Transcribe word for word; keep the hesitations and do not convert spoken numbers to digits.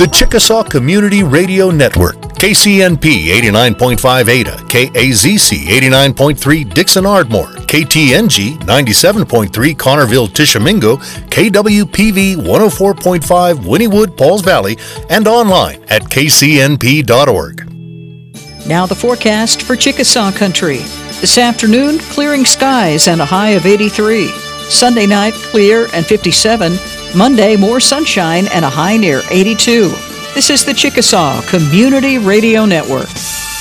The Chickasaw Community Radio Network, K C N P eighty-nine point five Ada, K A Z C eighty-nine point three Dixon Ardmore, K T N G ninety-seven point three Connorville Tishomingo, K W P V one oh four point five Wynnewood Pauls Valley, and online at k c n p dot org. Now the forecast for Chickasaw Country. This afternoon, clearing skies and a high of eighty-three. Sunday night, clear and fifty-seven. Monday, more sunshine and a high near eighty-two. This is the Chickasaw Community Radio Network.